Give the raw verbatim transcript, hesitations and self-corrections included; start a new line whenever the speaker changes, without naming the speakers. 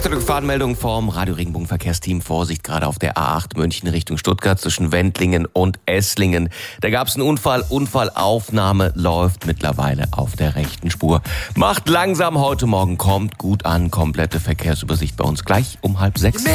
Aktuelle Gefahrenmeldung vom Radio Regenbogen Verkehrsteam. Vorsicht, gerade auf der A acht München Richtung Stuttgart zwischen Wendlingen und Esslingen. Da gab es einen Unfall. Unfallaufnahme läuft mittlerweile auf der rechten Spur. Macht langsam heute Morgen, kommt gut an. Komplette Verkehrsübersicht bei uns gleich um halb sechs.